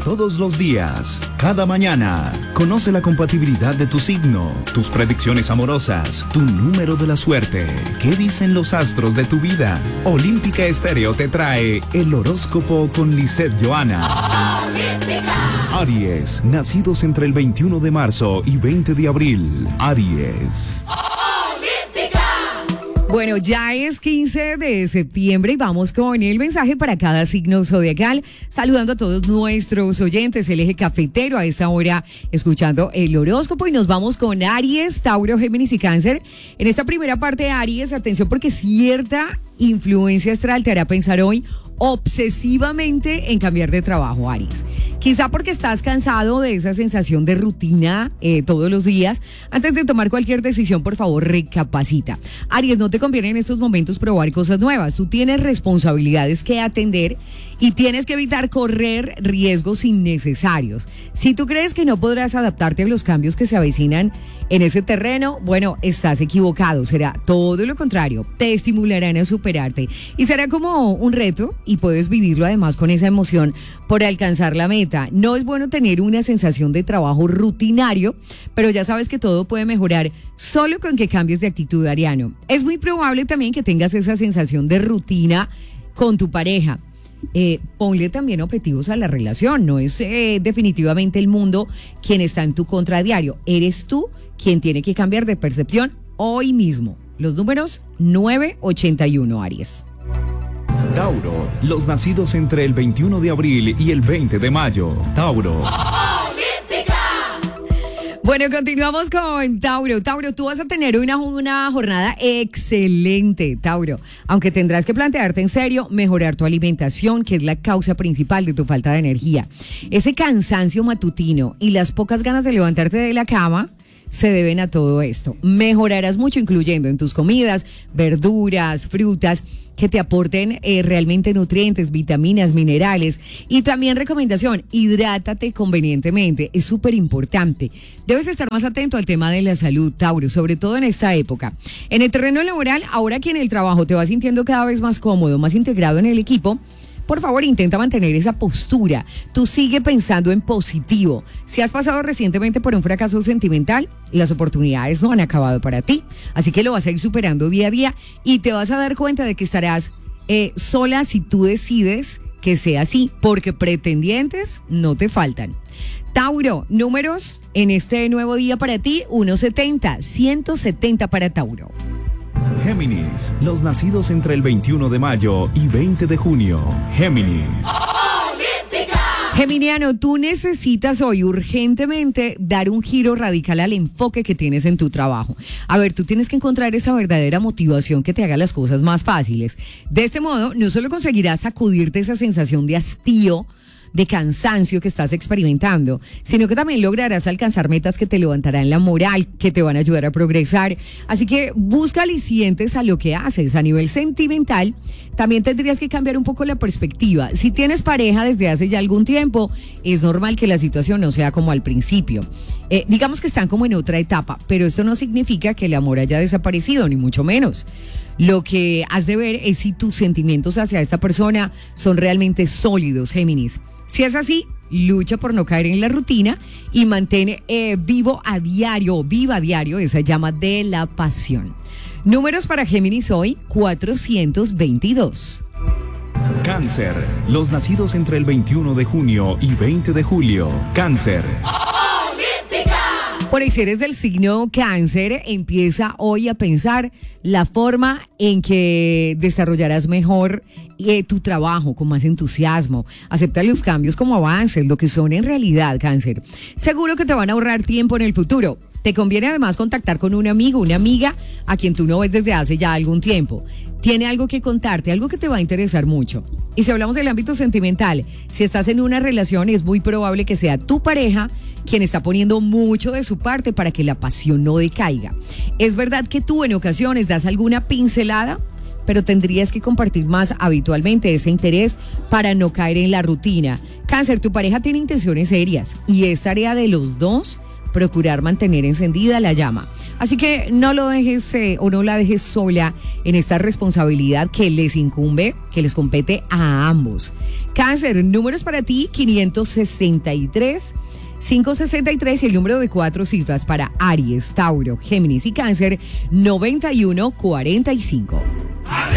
todos los días, cada mañana. Conoce la compatibilidad de tu signo, tus predicciones amorosas, tu número de la suerte. ¿Qué dicen los astros de tu vida? Olímpica Estéreo te trae el horóscopo con Lisette Johanna. Aries, nacidos entre el 21 de marzo y 20 de abril. Aries. Bueno, ya es 15 de septiembre y vamos con el mensaje para cada signo zodiacal. Saludando a todos nuestros oyentes, el eje cafetero a esta hora, escuchando el horóscopo. Y nos vamos con Aries, Tauro, Géminis y Cáncer. En esta primera parte, Aries, atención porque cierta influencia astral te hará pensar hoy obsesivamente en cambiar de trabajo, Aries. Quizá porque estás cansado de esa sensación de rutina todos los días. Antes de tomar cualquier decisión, por favor, recapacita. Aries, no te conviene en estos momentos probar cosas nuevas. Tú tienes responsabilidades que atender y tienes que evitar correr riesgos innecesarios. Si tú crees que no podrás adaptarte a los cambios que se avecinan en ese terreno, bueno, estás equivocado. Será todo lo contrario. Te estimularán a superarte y será como un reto y puedes vivirlo además con esa emoción por alcanzar la meta. No es bueno tener una sensación de trabajo rutinario, pero ya sabes que todo puede mejorar solo con que cambies de actitud, Ariano. Es muy probable también que tengas esa sensación de rutina con tu pareja. Ponle también objetivos a la relación. No es definitivamente el mundo quien está en tu contra diario. Eres tú quien tiene que cambiar de percepción hoy mismo. Los números 981, Aries. Tauro, los nacidos entre el 21 de abril y el 20 de mayo. Tauro. Bueno, continuamos con Tauro. Tauro, tú vas a tener una jornada excelente, Tauro. Aunque tendrás que plantearte en serio mejorar tu alimentación, que es la causa principal de tu falta de energía. Ese cansancio matutino y las pocas ganas de levantarte de la cama se deben a todo esto. Mejorarás mucho incluyendo en tus comidas verduras, frutas que te aporten realmente nutrientes, vitaminas, minerales. Y también recomendación, hidrátate convenientemente, es súper importante. Debes estar más atento al tema de la salud, Tauro, sobre todo en esta época. En el terreno laboral, ahora que en el trabajo te vas sintiendo cada vez más cómodo, más integrado en el equipo, por favor, intenta mantener esa postura. Tú sigue pensando en positivo. Si has pasado recientemente por un fracaso sentimental, las oportunidades no han acabado para ti. Así que lo vas a ir superando día a día y te vas a dar cuenta de que estarás sola si tú decides que sea así, porque pretendientes no te faltan. Tauro, números en este nuevo día para ti, 170, 170 para Tauro. Géminis, los nacidos entre el 21 de mayo y 20 de junio. Géminis. Geminiano, tú necesitas hoy urgentemente dar un giro radical al enfoque que tienes en tu trabajo. A ver, tú tienes que encontrar esa verdadera motivación que te haga las cosas más fáciles. De este modo, no solo conseguirás sacudirte esa sensación de hastío, de cansancio que estás experimentando, sino que también lograrás alcanzar metas que te levantarán la moral, que te van a ayudar a progresar. Así que busca alicientes a lo que haces. A nivel sentimental, también tendrías que cambiar un poco la perspectiva. Si tienes pareja desde hace ya algún tiempo, es normal que la situación no sea como al principio. Digamos que están como en otra etapa, pero esto no significa que el amor haya desaparecido, ni mucho menos. Lo que has de ver es si tus sentimientos hacia esta persona son realmente sólidos, Géminis. Si es así, lucha por no caer en la rutina y mantén viva a diario esa llama de la pasión. Números para Géminis hoy, 422. Cáncer, los nacidos entre el 21 de junio y 20 de julio. Cáncer. Por ahí, si eres del signo Cáncer, empieza hoy a pensar la forma en que desarrollarás mejor tu trabajo con más entusiasmo. Acepta los cambios como avances, lo que son en realidad, Cáncer. Seguro que te van a ahorrar tiempo en el futuro. Te conviene además contactar con un amigo, una amiga a quien tú no ves desde hace ya algún tiempo. Tiene algo que contarte, algo que te va a interesar mucho. Y si hablamos del ámbito sentimental, si estás en una relación, es muy probable que sea tu pareja quien está poniendo mucho de su parte para que la pasión no decaiga. Es verdad que tú en ocasiones das alguna pincelada, pero tendrías que compartir más habitualmente ese interés para no caer en la rutina. Cáncer, tu pareja tiene intenciones serias y es tarea de los dos procurar mantener encendida la llama. Así que no lo dejes o no la dejes sola en esta responsabilidad que les incumbe, que les compete a ambos. Cáncer, números para ti, 563, 563 y el número de 4 cifras para Aries, Tauro, Géminis y Cáncer, 9145.